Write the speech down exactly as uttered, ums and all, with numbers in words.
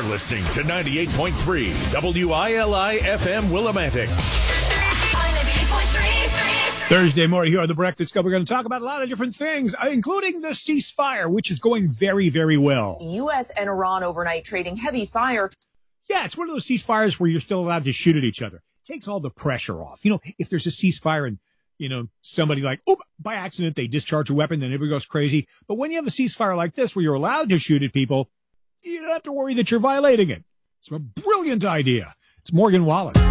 listening to ninety-eight point three W I L I F M Willimantic. Thursday morning here on The Breakfast Club, we're going to talk about a lot of different things, including the ceasefire, which is going very, very well. U S and Iran overnight trading heavy fire. Yeah, it's one of those ceasefires where you're still allowed to shoot at each other. It takes all the pressure off. You know, if there's a ceasefire and, you know, somebody like, oh, by accident, they discharge a weapon, then everybody goes crazy. But when you have a ceasefire like this where you're allowed to shoot at people, you don't have to worry that you're violating it. It's a brilliant idea. It's Morgan Wallen.